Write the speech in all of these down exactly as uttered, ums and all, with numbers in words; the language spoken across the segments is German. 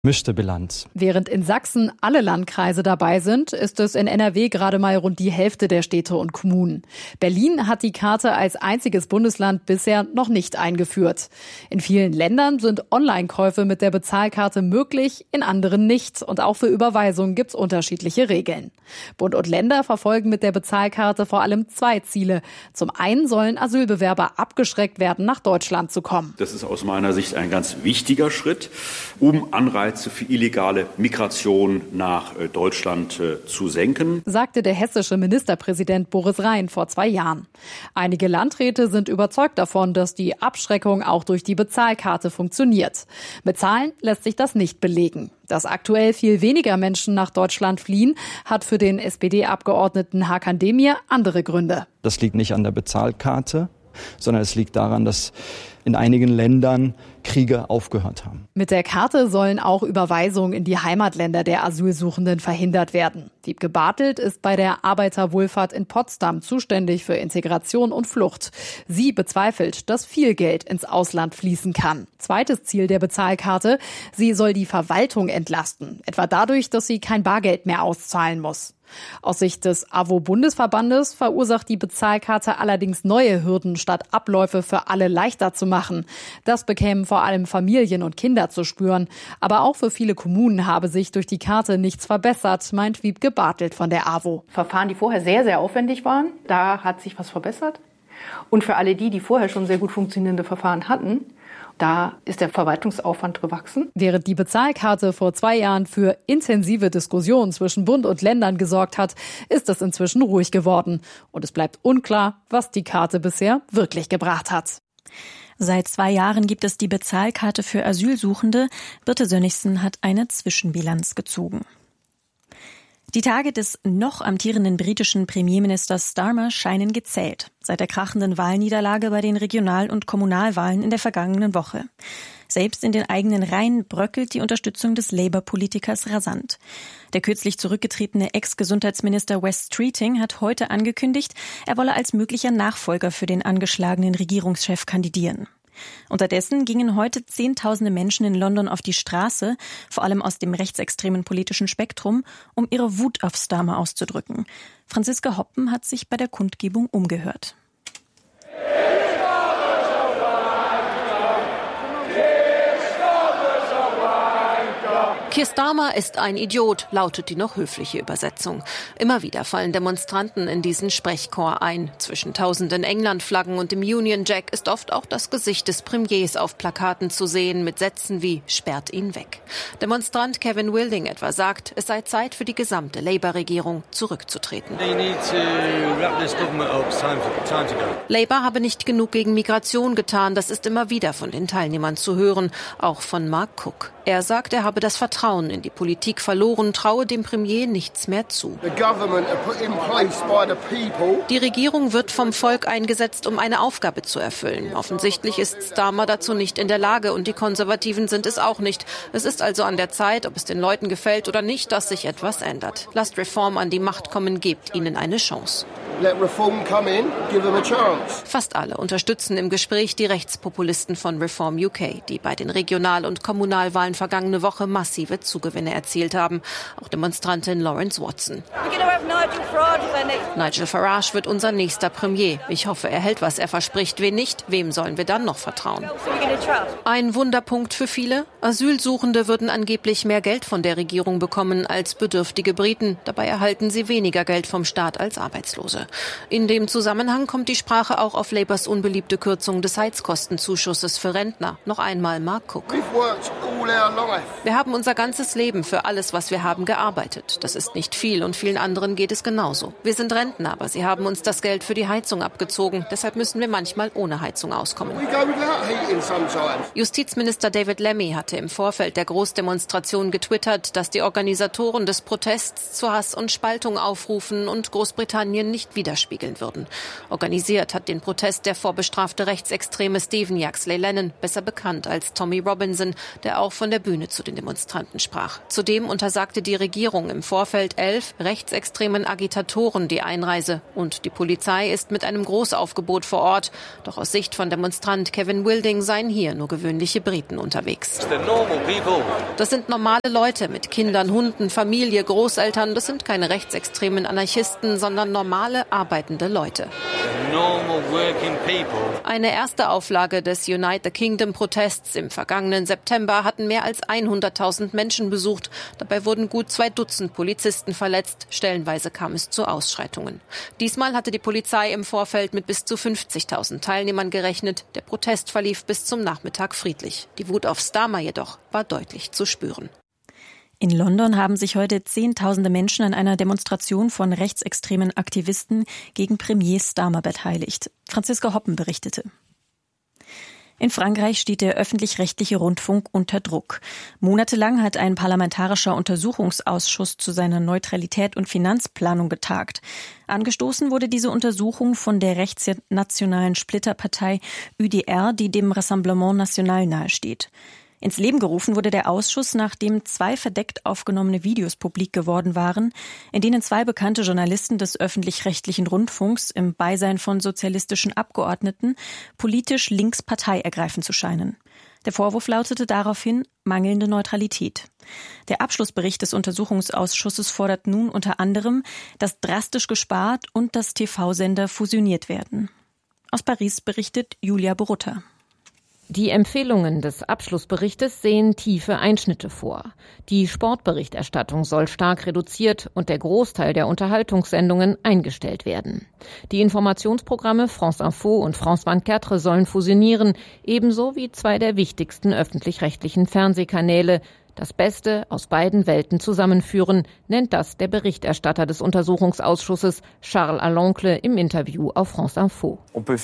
Mischte Bilanz. Während in Sachsen alle Landkreise dabei sind, ist es in N R W gerade mal rund die Hälfte der Städte und Kommunen. Berlin hat die Karte als einziges Bundesland bisher noch nicht eingeführt. In vielen Ländern sind Online-Käufe mit der Bezahlkarte möglich, in anderen nicht. Und auch für Überweisungen gibt es unterschiedliche Regeln. Bund und Länder verfolgen mit der Bezahlkarte vor allem zwei Ziele. Zum einen sollen Asylbewerber abgeschreckt werden, nach Deutschland zu kommen. Das ist aus meiner Sicht ein ganz wichtiger Schritt, um Anreize für illegale Migration nach Deutschland äh, zu senken, sagte der hessische Ministerpräsident Boris Rhein vor zwei Jahren. Einige Landräte sind überzeugt davon, dass die Abschreckung auch durch die Bezahlkarte funktioniert. Mit Zahlen lässt sich das nicht belegen. Dass aktuell viel weniger Menschen nach Deutschland fliehen, hat für den S P D-Abgeordneten Hakan Demir andere Gründe. Das liegt nicht an der Bezahlkarte, sondern es liegt daran, dass in einigen Ländern Kriege aufgehört haben. Mit der Karte sollen auch Überweisungen in die Heimatländer der Asylsuchenden verhindert werden. Wiebke Bartelt ist bei der Arbeiterwohlfahrt in Potsdam zuständig für Integration und Flucht. Sie bezweifelt, dass viel Geld ins Ausland fließen kann. Zweites Ziel der Bezahlkarte: Sie soll die Verwaltung entlasten, etwa dadurch, dass sie kein Bargeld mehr auszahlen muss. Aus Sicht des A W O-Bundesverbandes verursacht die Bezahlkarte allerdings neue Hürden, statt Abläufe für alle leichter zu machen. Das bekämen vor allem Familien und Kinder zu spüren. Aber auch für viele Kommunen habe sich durch die Karte nichts verbessert, meint Wiebke Bartelt von der A W O. Verfahren, die vorher sehr, sehr aufwendig waren, da hat sich was verbessert. Und für alle die, die vorher schon sehr gut funktionierende Verfahren hatten, da ist der Verwaltungsaufwand gewachsen. Während die Bezahlkarte vor zwei Jahren für intensive Diskussionen zwischen Bund und Ländern gesorgt hat, ist es inzwischen ruhig geworden. Und es bleibt unklar, was die Karte bisher wirklich gebracht hat. Seit zwei Jahren gibt es die Bezahlkarte für Asylsuchende. Birte Sönnigsen hat eine Zwischenbilanz gezogen. Die Tage des noch amtierenden britischen Premierministers Starmer scheinen gezählt, seit der krachenden Wahlniederlage bei den Regional- und Kommunalwahlen in der vergangenen Woche. Selbst in den eigenen Reihen bröckelt die Unterstützung des Labour-Politikers rasant. Der kürzlich zurückgetretene Ex-Gesundheitsminister Wes Streeting hat heute angekündigt, er wolle als möglicher Nachfolger für den angeschlagenen Regierungschef kandidieren. Unterdessen gingen heute Zehntausende Menschen in London auf die Straße, vor allem aus dem rechtsextremen politischen Spektrum, um ihre Wut auf Starmer auszudrücken. Franziska Hoppen hat sich bei der Kundgebung umgehört. Keir Starmer ist ein Idiot, lautet die noch höfliche Übersetzung. Immer wieder fallen Demonstranten in diesen Sprechchor ein. Zwischen tausenden England-Flaggen und dem Union Jack ist oft auch das Gesicht des Premiers auf Plakaten zu sehen, mit Sätzen wie „sperrt ihn weg". Demonstrant Kevin Wilding etwa sagt, es sei Zeit für die gesamte Labour-Regierung zurückzutreten. Labour habe nicht genug gegen Migration getan, das ist immer wieder von den Teilnehmern zu hören, auch von Mark Cook. Er sagt, er habe das Vertrauen in die Politik verloren, traue dem Premier nichts mehr zu. Die Regierung wird vom Volk eingesetzt, um eine Aufgabe zu erfüllen. Offensichtlich ist Starmer dazu nicht in der Lage und die Konservativen sind es auch nicht. Es ist also an der Zeit, ob es den Leuten gefällt oder nicht, dass sich etwas ändert. Lasst Reform an die Macht kommen, gebt ihnen eine Chance. Let reform come in, give them a chance. Fast alle unterstützen im Gespräch die Rechtspopulisten von Reform U K, die bei den Regional- und Kommunalwahlen vergangene Woche massive Zugewinne erzielt haben. Auch Demonstrantin Lawrence Watson. Nigel Farage wird unser nächster Premier. Ich hoffe, er hält, was er verspricht. Wen nicht, wem sollen wir dann noch vertrauen? Ein Wunderpunkt für viele. Asylsuchende würden angeblich mehr Geld von der Regierung bekommen als bedürftige Briten. Dabei erhalten sie weniger Geld vom Staat als Arbeitslose. In dem Zusammenhang kommt die Sprache auch auf Labours unbeliebte Kürzung des Heizkostenzuschusses für Rentner. Noch einmal Mark Cook. Wir haben unser ganzes Leben für alles, was wir haben, gearbeitet. Das ist nicht viel und vielen anderen geht es genauso. Wir sind Rentner, aber sie haben uns das Geld für die Heizung abgezogen. Deshalb müssen wir manchmal ohne Heizung auskommen. Justizminister David Lammy hatte im Vorfeld der Großdemonstration getwittert, dass die Organisatoren des Protests zu Hass und Spaltung aufrufen und Großbritannien nicht widerspiegeln würden. Organisiert hat den Protest der vorbestrafte Rechtsextreme Stephen Yaxley Lennon, besser bekannt als Tommy Robinson, der auch von der Bühne zu den Demonstranten sprach. Zudem untersagte die Regierung im Vorfeld elf rechtsextremen Agitatoren die Einreise und die Polizei ist mit einem Großaufgebot vor Ort. Doch aus Sicht von Demonstrant Kevin Wilding seien hier nur gewöhnliche Briten unterwegs. Das sind normale Leute mit Kindern, Hunden, Familie, Großeltern. Das sind keine rechtsextremen Anarchisten, sondern normale, arbeitende Leute. Eine erste Auflage des Unite the Kingdom-Protests im vergangenen September hatten mehr als hunderttausend Menschen besucht. Dabei wurden gut zwei Dutzend Polizisten verletzt. Stellenweise kam es zu Ausschreitungen. Diesmal hatte die Polizei im Vorfeld mit bis zu fünfzigtausend Teilnehmern gerechnet. Der Protest verlief bis zum Nachmittag friedlich. Die Wut auf Starmer jedoch war deutlich zu spüren. In London haben sich heute Zehntausende Menschen an einer Demonstration von rechtsextremen Aktivisten gegen Premier Starmer beteiligt. Franziska Hoppen berichtete. In Frankreich steht der öffentlich-rechtliche Rundfunk unter Druck. Monatelang hat ein parlamentarischer Untersuchungsausschuss zu seiner Neutralität und Finanzplanung getagt. Angestoßen wurde diese Untersuchung von der rechtsnationalen Splitterpartei Ü D R, die dem Rassemblement National nahesteht. Ins Leben gerufen wurde der Ausschuss, nachdem zwei verdeckt aufgenommene Videos publik geworden waren, in denen zwei bekannte Journalisten des öffentlich-rechtlichen Rundfunks im Beisein von sozialistischen Abgeordneten politisch links Partei ergreifen zu scheinen. Der Vorwurf lautete daraufhin mangelnde Neutralität. Der Abschlussbericht des Untersuchungsausschusses fordert nun unter anderem, dass drastisch gespart und dass T V-Sender fusioniert werden. Aus Paris berichtet Julia Borutta. Die Empfehlungen des Abschlussberichtes sehen tiefe Einschnitte vor. Die Sportberichterstattung soll stark reduziert und der Großteil der Unterhaltungssendungen eingestellt werden. Die Informationsprogramme France Info und France vierundzwanzig sollen fusionieren, ebenso wie zwei der wichtigsten öffentlich-rechtlichen Fernsehkanäle. Das Beste aus beiden Welten zusammenführen, nennt das der Berichterstatter des Untersuchungsausschusses Charles Aloncle im Interview auf France Info.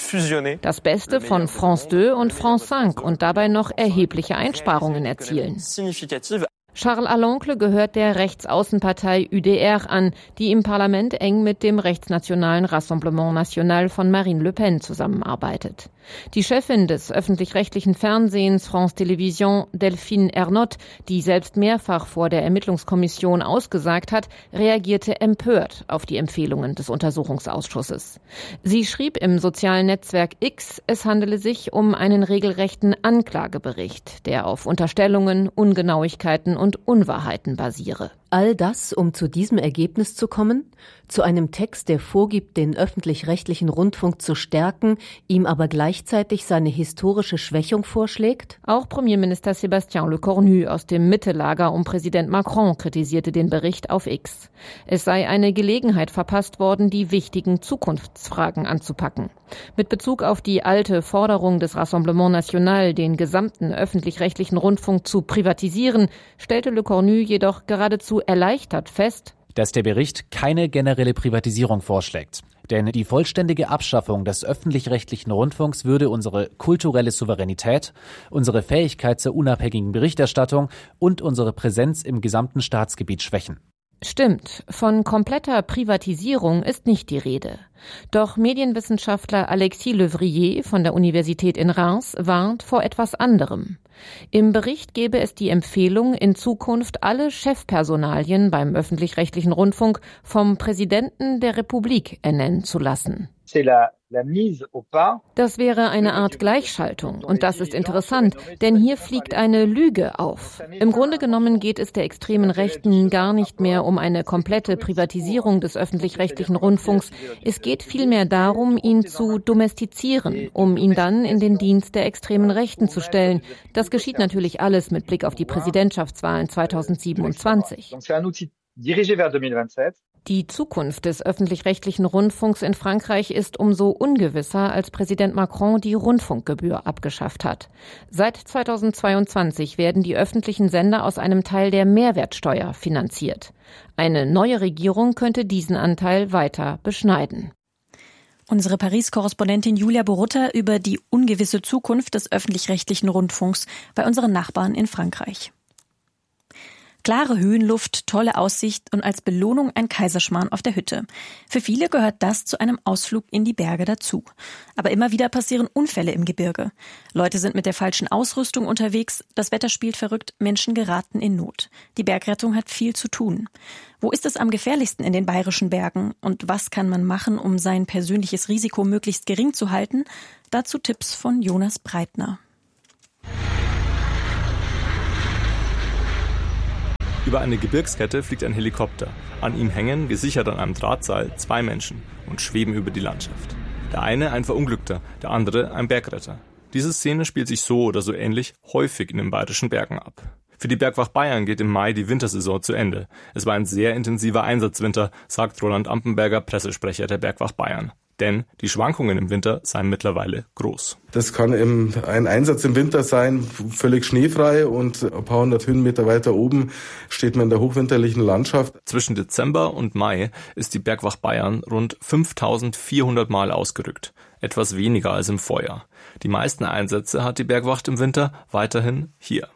Das Beste von France zwei und France fünf und dabei noch erhebliche Einsparungen erzielen. Charles Aloncle gehört der Rechtsaußenpartei Ü D R an, die im Parlament eng mit dem rechtsnationalen Rassemblement National von Marine Le Pen zusammenarbeitet. Die Chefin des öffentlich-rechtlichen Fernsehens France Télévisions, Delphine Ernotte, die selbst mehrfach vor der Ermittlungskommission ausgesagt hat, reagierte empört auf die Empfehlungen des Untersuchungsausschusses. Sie schrieb im sozialen Netzwerk X, es handele sich um einen regelrechten Anklagebericht, der auf Unterstellungen, Ungenauigkeiten und Unwahrheiten basiere. All das, um zu diesem Ergebnis zu kommen? Zu einem Text, der vorgibt, den öffentlich-rechtlichen Rundfunk zu stärken, ihm aber gleichzeitig seine historische Schwächung vorschlägt? Auch Premierminister Sébastien Lecornu aus dem Mittellager um Präsident Macron kritisierte den Bericht auf X. Es sei eine Gelegenheit verpasst worden, die wichtigen Zukunftsfragen anzupacken. Mit Bezug auf die alte Forderung des Rassemblement National, den gesamten öffentlich-rechtlichen Rundfunk zu privatisieren, stellte Lecornu jedoch geradezu erleichtert fest, dass der Bericht keine generelle Privatisierung vorschlägt. Denn die vollständige Abschaffung des öffentlich-rechtlichen Rundfunks würde unsere kulturelle Souveränität, unsere Fähigkeit zur unabhängigen Berichterstattung und unsere Präsenz im gesamten Staatsgebiet schwächen. Stimmt, von kompletter Privatisierung ist nicht die Rede. Doch Medienwissenschaftler Alexis Levrier von der Universität in Reims warnt vor etwas anderem. Im Bericht gebe es die Empfehlung, in Zukunft alle Chefpersonalien beim öffentlich-rechtlichen Rundfunk vom Präsidenten der Republik ernennen zu lassen. Das wäre eine Art Gleichschaltung und das ist interessant, denn hier fliegt eine Lüge auf. Im Grunde genommen geht es der extremen Rechten gar nicht mehr um eine komplette Privatisierung des öffentlich-rechtlichen Rundfunks. Es geht vielmehr darum, ihn zu domestizieren, um ihn dann in den Dienst der extremen Rechten zu stellen. Das geschieht natürlich alles mit Blick auf die Präsidentschaftswahlen zweitausendsiebenundzwanzig. Die Zukunft des öffentlich-rechtlichen Rundfunks in Frankreich ist umso ungewisser, als Präsident Macron die Rundfunkgebühr abgeschafft hat. Seit zweitausendzweiundzwanzig werden die öffentlichen Sender aus einem Teil der Mehrwertsteuer finanziert. Eine neue Regierung könnte diesen Anteil weiter beschneiden. Unsere Paris-Korrespondentin Julia Borutta über die ungewisse Zukunft des öffentlich-rechtlichen Rundfunks bei unseren Nachbarn in Frankreich. Klare Höhenluft, tolle Aussicht und als Belohnung ein Kaiserschmarrn auf der Hütte. Für viele gehört das zu einem Ausflug in die Berge dazu. Aber immer wieder passieren Unfälle im Gebirge. Leute sind mit der falschen Ausrüstung unterwegs, das Wetter spielt verrückt, Menschen geraten in Not. Die Bergrettung hat viel zu tun. Wo ist es am gefährlichsten in den bayerischen Bergen? Und was kann man machen, um sein persönliches Risiko möglichst gering zu halten? Dazu Tipps von Jonas Breitner. Über eine Gebirgskette fliegt ein Helikopter. An ihm hängen, gesichert an einem Drahtseil, zwei Menschen und schweben über die Landschaft. Der eine ein Verunglückter, der andere ein Bergretter. Diese Szene spielt sich so oder so ähnlich häufig in den bayerischen Bergen ab. Für die Bergwacht Bayern geht im Mai die Wintersaison zu Ende. Es war ein sehr intensiver Einsatzwinter, sagt Roland Ampenberger, Pressesprecher der Bergwacht Bayern. Denn die Schwankungen im Winter seien mittlerweile groß. Das kann im, ein Einsatz im Winter sein, völlig schneefrei, und ein paar hundert Höhenmeter weiter oben steht man in der hochwinterlichen Landschaft. Zwischen Dezember und Mai ist die Bergwacht Bayern rund fünftausendvierhundert Mal ausgerückt. Etwas weniger als im Vorjahr. Die meisten Einsätze hat die Bergwacht im Winter weiterhin hier.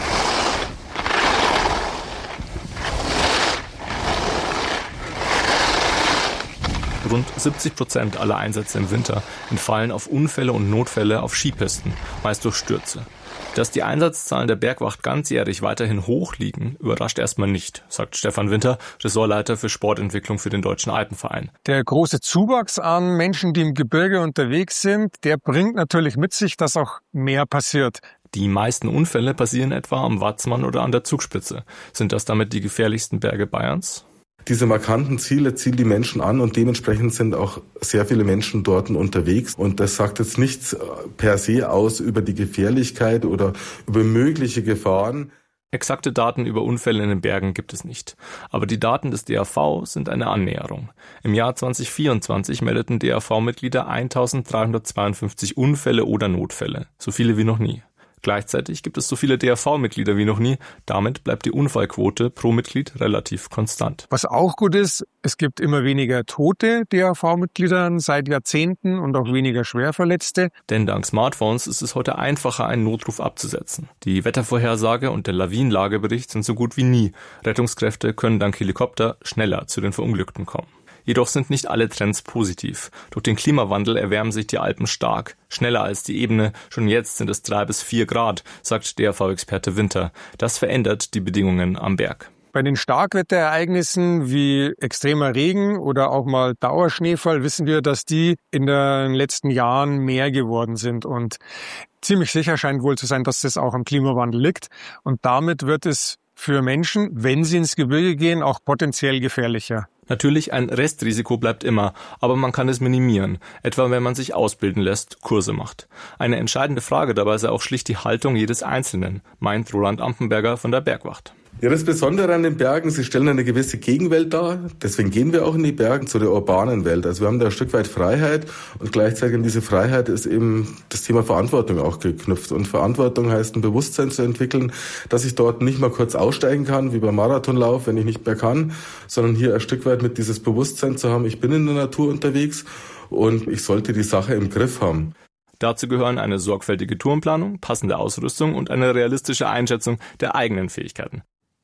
Rund siebzig Prozent aller Einsätze im Winter entfallen auf Unfälle und Notfälle auf Skipisten, meist durch Stürze. Dass die Einsatzzahlen der Bergwacht ganzjährig weiterhin hoch liegen, überrascht erstmal nicht, sagt Stefan Winter, Ressortleiter für Sportentwicklung für den Deutschen Alpenverein. Der große Zuwachs an Menschen, die im Gebirge unterwegs sind, der bringt natürlich mit sich, dass auch mehr passiert. Die meisten Unfälle passieren etwa am Watzmann oder an der Zugspitze. Sind das damit die gefährlichsten Berge Bayerns? Diese markanten Ziele ziehen die Menschen an und dementsprechend sind auch sehr viele Menschen dort unterwegs. Und das sagt jetzt nichts per se aus über die Gefährlichkeit oder über mögliche Gefahren. Exakte Daten über Unfälle in den Bergen gibt es nicht. Aber die Daten des D A V sind eine Annäherung. Im Jahr zwanzig vierundzwanzig meldeten D A V-Mitglieder eintausenddreihundertzweiundfünfzig Unfälle oder Notfälle. So viele wie noch nie. Gleichzeitig gibt es so viele D A V-Mitglieder wie noch nie. Damit bleibt die Unfallquote pro Mitglied relativ konstant. Was auch gut ist, es gibt immer weniger tote D A V-Mitglieder seit Jahrzehnten und auch weniger Schwerverletzte. Denn dank Smartphones ist es heute einfacher, einen Notruf abzusetzen. Die Wettervorhersage und der Lawinenlagebericht sind so gut wie nie. Rettungskräfte können dank Helikopter schneller zu den Verunglückten kommen. Jedoch sind nicht alle Trends positiv. Durch den Klimawandel erwärmen sich die Alpen stark, schneller als die Ebene. Schon jetzt sind es drei bis vier Grad, sagt D A V-Experte Winter. Das verändert die Bedingungen am Berg. Bei den Starkwetterereignissen wie extremer Regen oder auch mal Dauerschneefall wissen wir, dass die in den letzten Jahren mehr geworden sind. Und ziemlich sicher scheint wohl zu sein, dass das auch am Klimawandel liegt. Und damit wird es für Menschen, wenn sie ins Gebirge gehen, auch potenziell gefährlicher. Natürlich, ein Restrisiko bleibt immer, aber man kann es minimieren, etwa wenn man sich ausbilden lässt, Kurse macht. Eine entscheidende Frage dabei sei auch schlicht die Haltung jedes Einzelnen, meint Roland Ampenberger von der Bergwacht. Ja, das Besondere an den Bergen, sie stellen eine gewisse Gegenwelt dar. Deswegen gehen wir auch in die Berge zu der urbanen Welt. Also wir haben da ein Stück weit Freiheit und gleichzeitig in diese Freiheit ist eben das Thema Verantwortung auch geknüpft. Und Verantwortung heißt, ein Bewusstsein zu entwickeln, dass ich dort nicht mal kurz aussteigen kann, wie beim Marathonlauf, wenn ich nicht mehr kann, sondern hier ein Stück weit mit dieses Bewusstsein zu haben, ich bin in der Natur unterwegs und ich sollte die Sache im Griff haben. Dazu gehören eine sorgfältige Tourenplanung, passende Ausrüstung und eine realistische Einschätzung der eigenen Fähigkeiten.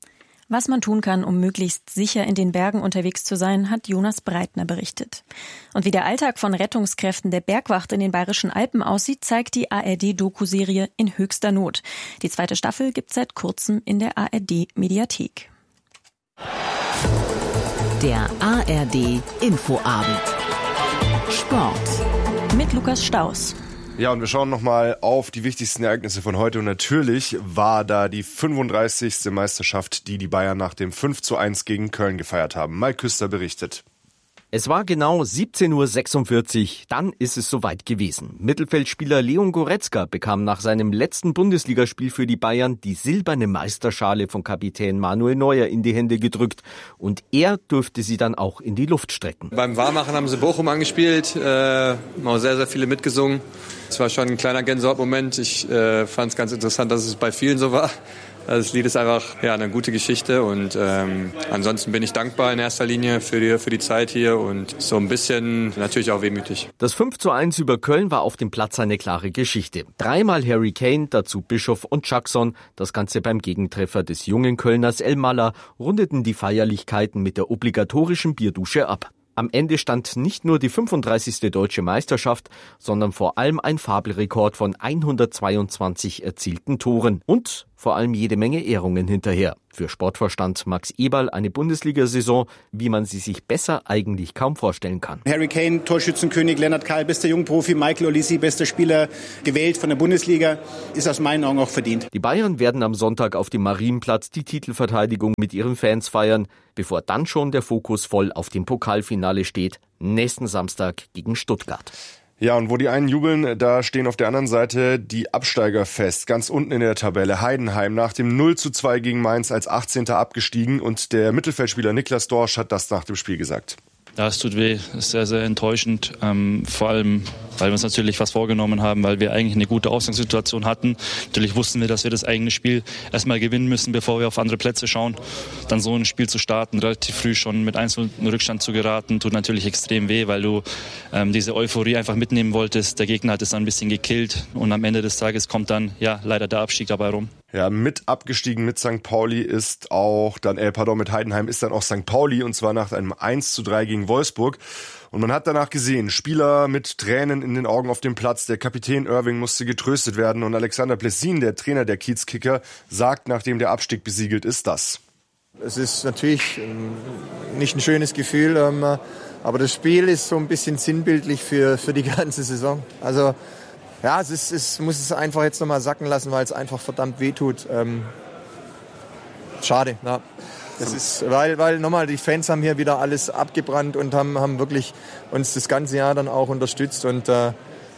Was man tun kann, um möglichst sicher in den Bergen unterwegs zu sein, hat Jonas Breitner berichtet. Und wie der Alltag von Rettungskräften der Bergwacht in den Bayerischen Alpen aussieht, zeigt die A R D-Doku-Serie In höchster Not. Die zweite Staffel gibt's seit kurzem in der A R D-Mediathek. Der A R D-Infoabend. Sport. Mit Lukas Staus. Ja, und wir schauen nochmal auf die wichtigsten Ereignisse von heute. Und natürlich war da die fünfunddreißigste Meisterschaft, die die Bayern nach dem fünf zu eins gegen Köln gefeiert haben. Mike Küster berichtet. Es war genau siebzehn Uhr sechsundvierzig, dann ist es soweit gewesen. Mittelfeldspieler Leon Goretzka bekam nach seinem letzten Bundesligaspiel für die Bayern die silberne Meisterschale von Kapitän Manuel Neuer in die Hände gedrückt. Und er durfte sie dann auch in die Luft strecken. Beim Warmmachen haben sie Bochum angespielt, äh, haben sehr, sehr viele mitgesungen. Es war schon ein kleiner Gänsehautmoment. Ich äh, fand es ganz interessant, dass es bei vielen so war. Das Lied ist einfach ja, eine gute Geschichte und ähm, ansonsten bin ich dankbar in erster Linie für die, für die Zeit hier und so ein bisschen natürlich auch wehmütig. Das fünf zu eins über Köln war auf dem Platz eine klare Geschichte. Dreimal Harry Kane, dazu Bischof und Jackson, das Ganze beim Gegentreffer des jungen Kölners El Malla, rundeten die Feierlichkeiten mit der obligatorischen Bierdusche ab. Am Ende stand nicht nur die fünfunddreißigste deutsche Meisterschaft, sondern vor allem ein Fabelrekord von hundertzweiundzwanzig erzielten Toren und vor allem jede Menge Ehrungen hinterher. Für Sportvorstand Max Eberl eine Bundesliga-Saison, wie man sie sich besser eigentlich kaum vorstellen kann. Harry Kane, Torschützenkönig, Lennart Kahl, bester Jungprofi, Michael Olise, bester Spieler gewählt von der Bundesliga, ist aus meinen Augen auch verdient. Die Bayern werden am Sonntag auf dem Marienplatz die Titelverteidigung mit ihren Fans feiern, bevor dann schon der Fokus voll auf dem Pokalfinale steht, nächsten Samstag gegen Stuttgart. Ja, und wo die einen jubeln, da stehen auf der anderen Seite die Absteiger fest. Ganz unten in der Tabelle Heidenheim nach dem null zu zwei gegen Mainz als achtzehnter abgestiegen. Und der Mittelfeldspieler Niklas Dorsch hat das nach dem Spiel gesagt. Ja, es tut weh, es ist sehr, sehr enttäuschend, ähm, vor allem, weil wir uns natürlich was vorgenommen haben, weil wir eigentlich eine gute Ausgangssituation hatten. Natürlich wussten wir, dass wir das eigene Spiel erstmal gewinnen müssen, bevor wir auf andere Plätze schauen. Dann so ein Spiel zu starten, relativ früh schon mit eins null Rückstand zu geraten, tut natürlich extrem weh, weil du ähm, diese Euphorie einfach mitnehmen wolltest. Der Gegner hat es dann ein bisschen gekillt und am Ende des Tages kommt dann ja leider der Abstieg dabei rum. Ja, mit abgestiegen mit Sankt Pauli ist auch dann, äh, pardon, mit Heidenheim ist dann auch Sankt Pauli und zwar nach einem eins zu drei gegen Wolfsburg. Und man hat danach gesehen, Spieler mit Tränen in den Augen auf dem Platz. Der Kapitän Irving musste getröstet werden und Alexander Plessin, der Trainer der Kiezkicker, sagt, nachdem der Abstieg besiegelt ist, das. Es ist natürlich nicht ein schönes Gefühl, aber das Spiel ist so ein bisschen sinnbildlich für, für die ganze Saison. Also ja, es, ist, es muss es einfach jetzt nochmal sacken lassen, weil es einfach verdammt wehtut. Ähm, schade, ja. Das ist, weil, weil nochmal, die Fans haben hier wieder alles abgebrannt und haben, haben wirklich uns das ganze Jahr dann auch unterstützt. Und äh,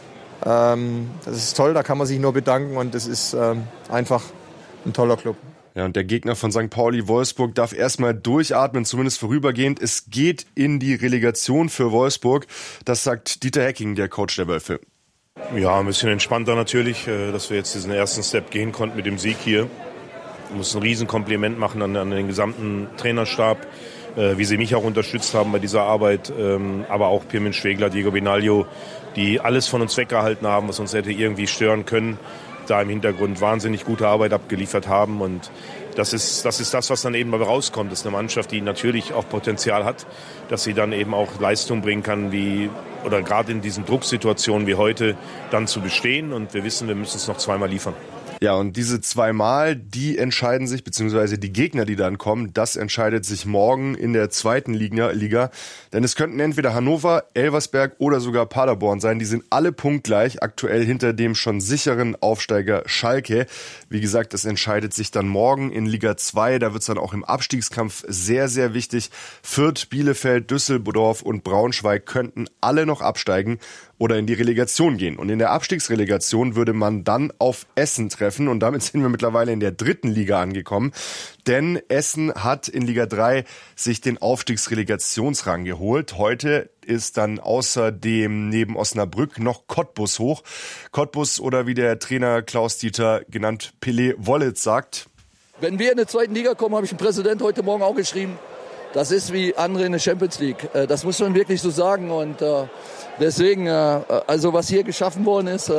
ähm, das ist toll, da kann man sich nur bedanken und das ist ähm, einfach ein toller Club. Ja, und der Gegner von Sankt Pauli, Wolfsburg, darf erstmal durchatmen, zumindest vorübergehend. Es geht in die Relegation für Wolfsburg. Das sagt Dieter Hecking, der Coach der Wölfe. Ja, ein bisschen entspannter natürlich, dass wir jetzt diesen ersten Step gehen konnten mit dem Sieg hier. Ich muss ein Riesenkompliment machen an, an den gesamten Trainerstab, wie sie mich auch unterstützt haben bei dieser Arbeit, aber auch Pirmin Schwegler, Diego Benaglio, die alles von uns weggehalten haben, was uns hätte irgendwie stören können, da im Hintergrund wahnsinnig gute Arbeit abgeliefert haben und das ist, das ist das, was dann eben dabei rauskommt. Das ist eine Mannschaft, die natürlich auch Potenzial hat, dass sie dann eben auch Leistung bringen kann, wie oder gerade in diesen Drucksituationen wie heute dann zu bestehen. Und wir wissen, wir müssen es noch zweimal liefern. Ja, und diese zweimal, die entscheiden sich, beziehungsweise die Gegner, die dann kommen, das entscheidet sich morgen in der zweiten Liga. Liga. Denn es könnten entweder Hannover, Elversberg oder sogar Paderborn sein. Die sind alle punktgleich, aktuell hinter dem schon sicheren Aufsteiger Schalke. Wie gesagt, es entscheidet sich dann morgen in Liga zwei. Da wird es dann auch im Abstiegskampf sehr, sehr wichtig. Fürth, Bielefeld, Düsseldorf und Braunschweig könnten alle noch absteigen oder in die Relegation gehen. Und in der Abstiegsrelegation würde man dann auf Essen treffen. Und damit sind wir mittlerweile in der dritten Liga angekommen. Denn Essen hat in Liga drei sich den Aufstiegsrelegationsrang geholt. Heute ist dann außerdem neben Osnabrück noch Cottbus hoch. Cottbus oder wie der Trainer Klaus-Dieter genannt Pelé Wollitz sagt: Wenn wir in der zweiten Liga kommen, habe ich dem Präsident heute Morgen auch geschrieben, das ist wie andere in der Champions League. Das muss man wirklich so sagen. Und deswegen, also was hier geschaffen worden ist,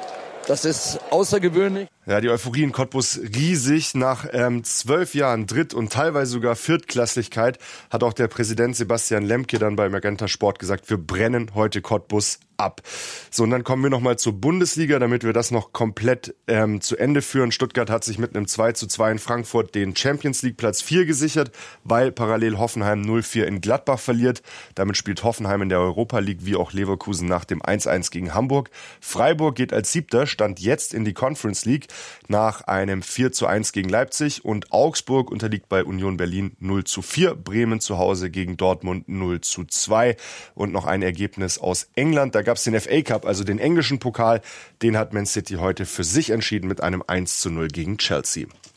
das ist außergewöhnlich. Ja, die Euphorie in Cottbus riesig. Nach ähm, zwölf Jahren Dritt- und teilweise sogar Viertklassigkeit hat auch der Präsident Sebastian Lemke dann bei Magenta Sport gesagt, wir brennen heute Cottbus ab. So, und dann kommen wir nochmal zur Bundesliga, damit wir das noch komplett ähm, zu Ende führen. Stuttgart hat sich mit einem zwei zu zwei in Frankfurt den Champions League Platz vier gesichert, weil parallel Hoffenheim null vier in Gladbach verliert. Damit spielt Hoffenheim in der Europa League wie auch Leverkusen nach dem eins eins gegen Hamburg. Freiburg geht als Siebter, stand jetzt in die Conference League nach einem vier zu eins gegen Leipzig und Augsburg unterliegt bei Union Berlin null zu vier. Bremen zu Hause gegen Dortmund null zu zwei. Und noch ein Ergebnis aus England. Da gab es den F A Cup, also den englischen Pokal. Den hat Man City heute für sich entschieden mit einem eins zu null gegen Chelsea.